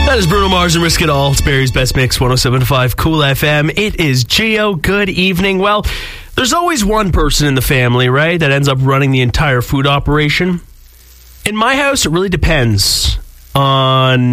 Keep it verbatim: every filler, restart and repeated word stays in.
That is Bruno Mars and Risk It All. It's Barry's Best Mix, one oh seven point five Cool F M. It is Gio. Good evening. Well, there's always one person in the family, right, that ends up running the entire food operation. In my house, it really depends on